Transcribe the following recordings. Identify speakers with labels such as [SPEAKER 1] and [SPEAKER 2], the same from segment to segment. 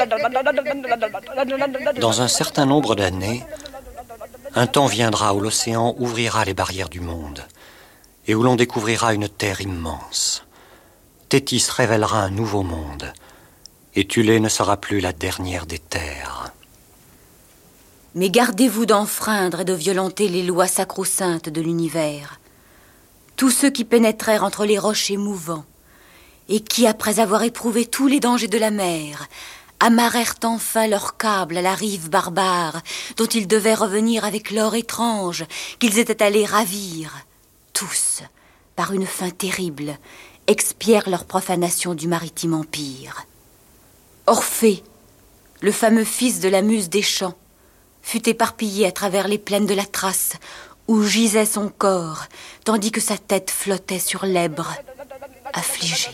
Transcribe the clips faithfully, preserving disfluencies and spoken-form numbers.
[SPEAKER 1] Dans un certain nombre d'années, un temps viendra où l'océan ouvrira les barrières du monde et où l'on découvrira une terre immense. Thétis révélera un nouveau monde et Thulé ne sera plus la dernière des terres.
[SPEAKER 2] Mais gardez-vous d'enfreindre et de violenter les lois sacro-saintes de l'univers. Tous ceux qui pénétrèrent entre les rochers mouvants et qui, après avoir éprouvé tous les dangers de la mer, amarrèrent enfin leurs câbles à la rive barbare, dont ils devaient revenir avec l'or étrange qu'ils étaient allés ravir. Tous, par une fin terrible, expièrent leur profanation du maritime empire. Orphée, le fameux fils de la muse des champs, fut éparpillé à travers les plaines de la Thrace, où gisait son corps, tandis que sa tête flottait sur l'Èbre, affligée.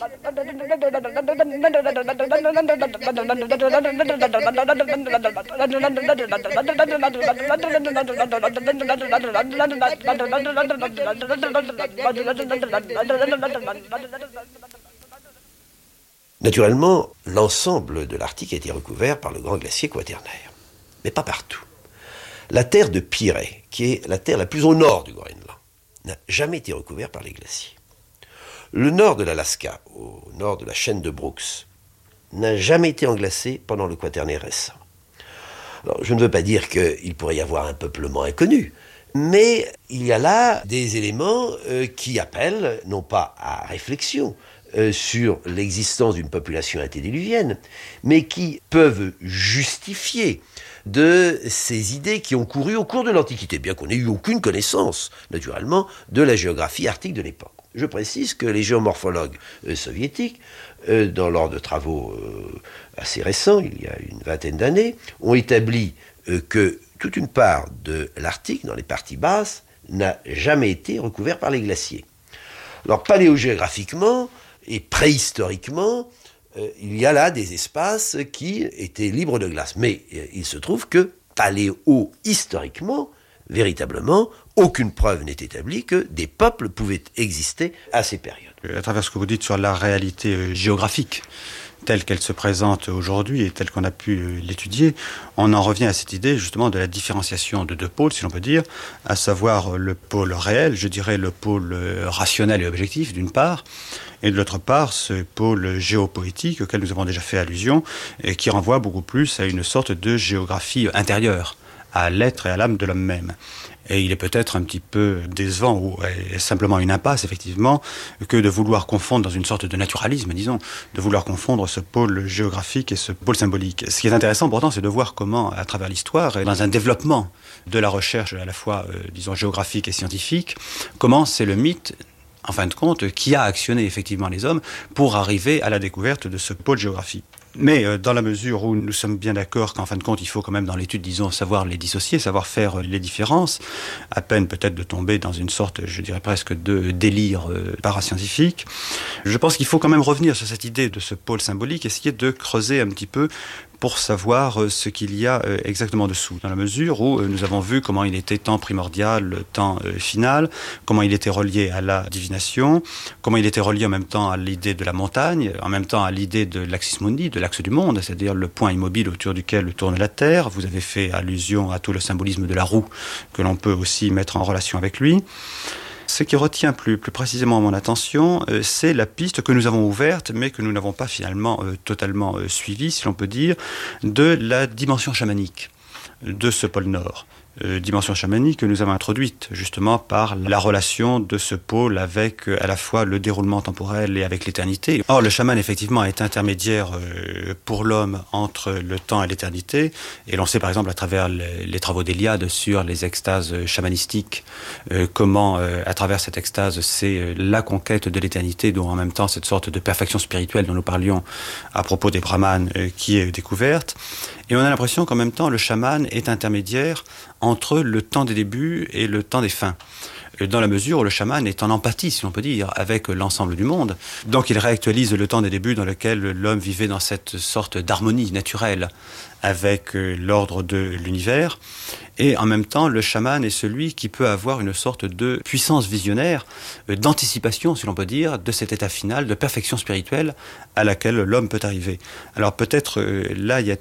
[SPEAKER 3] Naturellement, l'ensemble de l'Arctique a été recouvert par le grand glacier quaternaire, mais pas partout. La terre de Pirée, qui est la terre la plus au nord du Groenland, n'a jamais été recouverte par les glaciers. Le nord de l'Alaska, au nord de la chaîne de Brooks, n'a jamais été englacé pendant le quaternaire récent. Alors, je ne veux pas dire qu'il pourrait y avoir un peuplement inconnu, mais il y a là des éléments euh, qui appellent, non pas à réflexion, euh, sur l'existence d'une population antédiluvienne, mais qui peuvent justifier de ces idées qui ont couru au cours de l'Antiquité, bien qu'on n'ait eu aucune connaissance, naturellement, de la géographie arctique de l'époque. Je précise que les géomorphologues euh, soviétiques, euh, dans l'ordre de travaux euh, assez récents, il y a une vingtaine d'années, ont établi euh, que toute une part de l'Arctique, dans les parties basses, n'a jamais été recouverte par les glaciers. Alors, paléogéographiquement et préhistoriquement, euh, il y a là des espaces qui étaient libres de glace. Mais euh, il se trouve que, paléo-historiquement, véritablement, aucune preuve n'est établie que des peuples pouvaient exister à ces périodes.
[SPEAKER 4] À travers ce que vous dites sur la réalité géographique, telle qu'elle se présente aujourd'hui et telle qu'on a pu l'étudier, on en revient à cette idée justement de la différenciation de deux pôles, si l'on peut dire, à savoir le pôle réel, je dirais le pôle rationnel et objectif d'une part, et de l'autre part ce pôle géopoétique auquel nous avons déjà fait allusion, et qui renvoie beaucoup plus à une sorte de géographie intérieure, à l'être et à l'âme de l'homme même. Et il est peut-être un petit peu décevant ou simplement une impasse, effectivement, que de vouloir confondre dans une sorte de naturalisme, disons, de vouloir confondre ce pôle géographique et ce pôle symbolique. Ce qui est intéressant, pourtant, c'est de voir comment, à travers l'histoire, et dans un développement de la recherche à la fois, euh, disons, géographique et scientifique, comment c'est le mythe, en fin de compte, qui a actionné effectivement les hommes pour arriver à la découverte de ce pôle géographique. Mais euh, dans la mesure où nous sommes bien d'accord qu'en fin de compte, il faut quand même dans l'étude, disons, savoir les dissocier, savoir faire euh, les différences, à peine peut-être de tomber dans une sorte, je dirais presque, de délire euh, parascientifique, je pense qu'il faut quand même revenir sur cette idée de ce pôle symbolique, essayer de creuser un petit peu pour savoir ce qu'il y a exactement dessous, dans la mesure où nous avons vu comment il était temps primordial, temps final, comment il était relié à la divination, comment il était relié en même temps à l'idée de la montagne, en même temps à l'idée de l'axis mundi, de l'axe du monde, c'est-à-dire le point immobile autour duquel tourne la Terre. Vous avez fait allusion à tout le symbolisme de la roue, que l'on peut aussi mettre en relation avec lui. Ce qui retient plus, plus précisément mon attention, euh, c'est la piste que nous avons ouverte, mais que nous n'avons pas finalement euh, totalement euh, suivie, si l'on peut dire, de la dimension chamanique de ce pôle Nord. Euh, dimension chamanique que nous avons introduite justement par la relation de ce pôle avec euh, à la fois le déroulement temporel et avec l'éternité. Or, le chaman effectivement est intermédiaire euh, pour l'homme entre le temps et l'éternité, et l'on sait par exemple à travers les, les travaux d'Héliade sur les extases chamanistiques, euh, comment euh, à travers cette extase c'est euh, la conquête de l'éternité, dont en même temps cette sorte de perfection spirituelle dont nous parlions à propos des brahmanes euh, qui est découverte. Et on a l'impression qu'en même temps, le chaman est intermédiaire entre le temps des débuts et le temps des fins, dans la mesure où le chaman est en empathie, si l'on peut dire, avec l'ensemble du monde. Donc il réactualise le temps des débuts dans lequel l'homme vivait dans cette sorte d'harmonie naturelle avec l'ordre de l'univers. Et en même temps, le chaman est celui qui peut avoir une sorte de puissance visionnaire, d'anticipation, si l'on peut dire, de cet état final de perfection spirituelle à laquelle l'homme peut arriver. Alors peut-être là y a